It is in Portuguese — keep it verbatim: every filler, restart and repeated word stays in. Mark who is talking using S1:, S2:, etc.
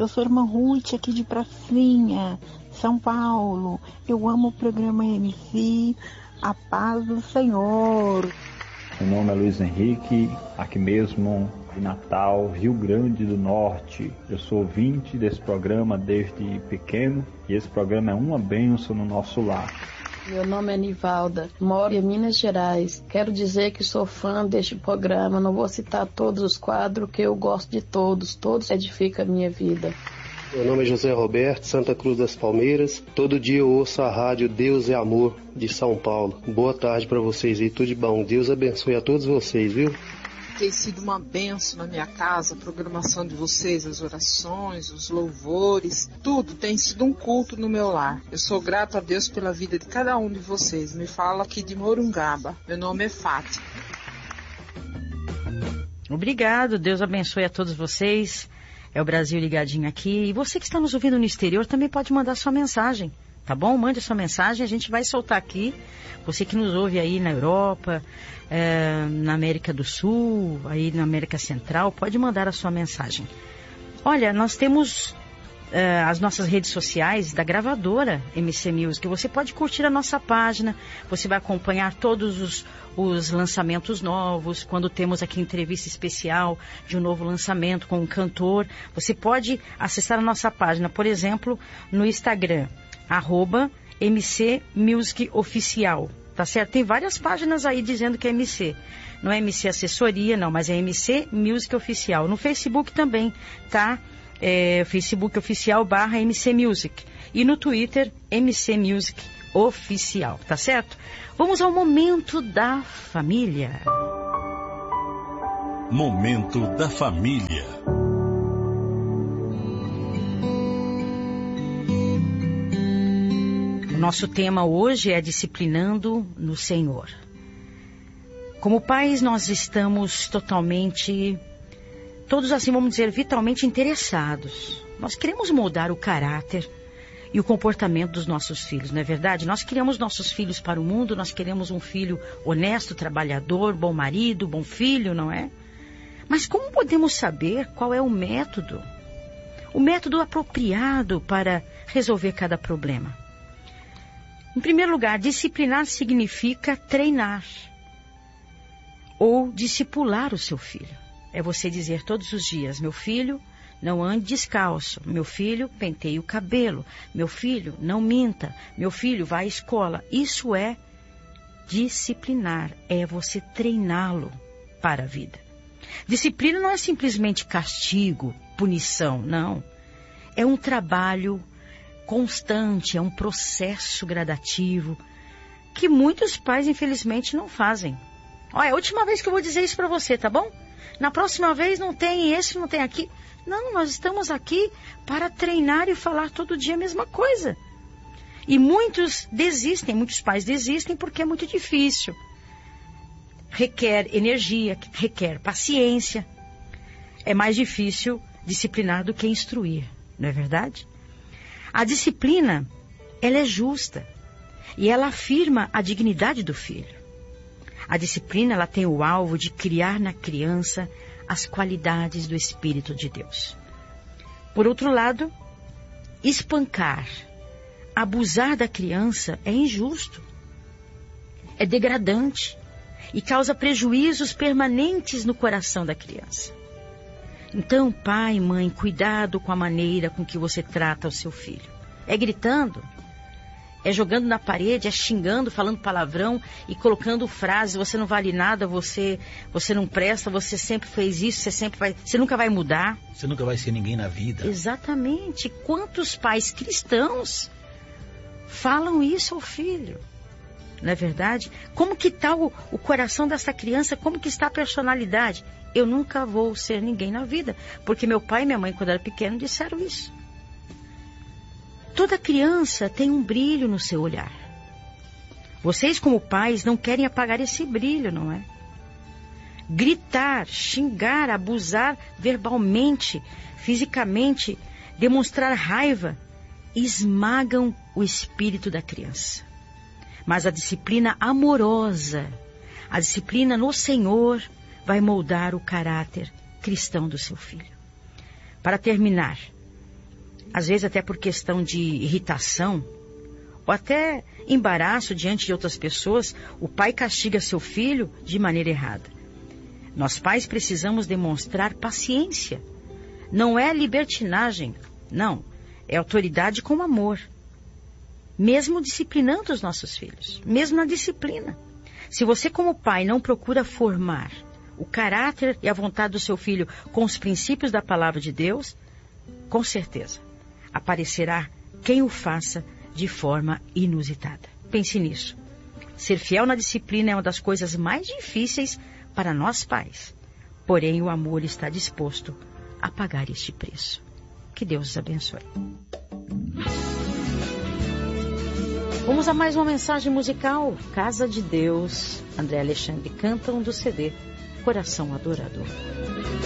S1: Eu sou a irmã Ruth, aqui de Pracinha, São Paulo. Eu amo o programa M C, a paz do Senhor.
S2: Meu nome é Luiz Henrique, aqui mesmo de Natal, Rio Grande do Norte. Eu sou ouvinte desse programa desde pequeno e esse programa é uma bênção no nosso lar.
S3: Meu nome é Nivalda, moro em Minas Gerais. Quero dizer que sou fã deste programa. Não vou citar todos os quadros, que eu gosto de todos. Todos edificam a minha vida.
S4: Meu nome é José Roberto, Santa Cruz das Palmeiras. Todo dia eu ouço a rádio Deus é Amor, de São Paulo. Boa tarde para vocês e tudo de bom. Deus abençoe a todos vocês, viu?
S5: Tem sido uma bênção na minha casa, a programação de vocês, as orações, os louvores, tudo tem sido um culto no meu lar. Eu sou grato a Deus pela vida de cada um de vocês. Me falo aqui de Morungaba. Meu nome é Fátima.
S6: Obrigado, Deus abençoe a todos vocês. É o Brasil ligadinho aqui. E você que está nos ouvindo no exterior também pode mandar sua mensagem, tá bom? Mande sua mensagem, a gente vai soltar aqui. Você que nos ouve aí na Europa, é, na América do Sul, aí na América Central, pode mandar a sua mensagem. Olha, nós temos é, as nossas redes sociais da gravadora M C Music. Você pode curtir a nossa página, você vai acompanhar todos os, os lançamentos novos. Quando temos aqui entrevista especial de um novo lançamento com um cantor, você pode acessar a nossa página, por exemplo, no Instagram, arroba M C Music Oficial, tá certo? Tem várias páginas aí dizendo que é M C. Não é M C Assessoria, não, mas é M C Music Oficial. No Facebook também, tá? É, Facebook Oficial barra M C Music. E no Twitter, M C Music Oficial, tá certo? Vamos ao Momento da Família.
S7: Momento da Família.
S6: Nosso tema hoje é disciplinando no Senhor. Como pais, nós estamos totalmente, todos assim, vamos dizer, vitalmente interessados. Nós queremos moldar o caráter e o comportamento dos nossos filhos, não é verdade? Nós criamos nossos filhos para o mundo, nós queremos um filho honesto, trabalhador, bom marido, bom filho, não é? Mas como podemos saber qual é o método? O método apropriado para resolver cada problema? Em primeiro lugar, disciplinar significa treinar ou discipular o seu filho. É você dizer todos os dias, meu filho, não ande descalço, meu filho, penteie o cabelo, meu filho, não minta, meu filho, vá à escola. Isso é disciplinar, é você treiná-lo para a vida. Disciplina não é simplesmente castigo, punição, não. É um trabalho constante, é um processo gradativo que muitos pais, infelizmente, não fazem. Olha, é a última vez que eu vou dizer isso para você, tá bom? Na próxima vez não tem esse, não tem aqui. Não, nós estamos aqui para treinar e falar todo dia a mesma coisa. E muitos desistem, muitos pais desistem porque é muito difícil. Requer energia, requer paciência. É mais difícil disciplinar do que instruir, não é verdade? A disciplina, ela é justa e ela afirma a dignidade do filho. A disciplina, ela tem o alvo de criar na criança as qualidades do Espírito de Deus. Por outro lado, espancar, abusar da criança é injusto, é degradante e causa prejuízos permanentes no coração da criança. Então, pai, mãe, cuidado com a maneira com que você trata o seu filho. É gritando, é jogando na parede, é xingando, falando palavrão e colocando frases, você não vale nada, você, você não presta, você sempre fez isso, você sempre vai, você nunca vai mudar.
S8: Você nunca vai ser ninguém na vida.
S6: Exatamente. Quantos pais cristãos falam isso ao filho? Não é verdade? Como que está o, o coração dessa criança? Como que está a personalidade? Eu nunca vou ser ninguém na vida, porque meu pai e minha mãe, quando era pequeno, disseram isso. Toda criança tem um brilho no seu olhar. Vocês, como pais, não querem apagar esse brilho, não é? Gritar, xingar, abusar verbalmente, fisicamente, demonstrar raiva, esmagam o espírito da criança. Mas a disciplina amorosa, a disciplina no Senhor, vai moldar o caráter cristão do seu filho. Para terminar, às vezes até por questão de irritação, ou até embaraço diante de outras pessoas, o pai castiga seu filho de maneira errada. Nós pais precisamos demonstrar paciência. Não é libertinagem, não. É autoridade com amor. Mesmo disciplinando os nossos filhos, mesmo na disciplina. Se você como pai não procura formar o caráter e a vontade do seu filho com os princípios da palavra de Deus, com certeza aparecerá quem o faça de forma inusitada. Pense nisso. Ser fiel na disciplina é uma das coisas mais difíceis para nós pais. Porém, o amor está disposto a pagar este preço. Que Deus os abençoe. Vamos a mais uma mensagem musical. Casa de Deus. André Alexandre cantam do C D Coração Adorador.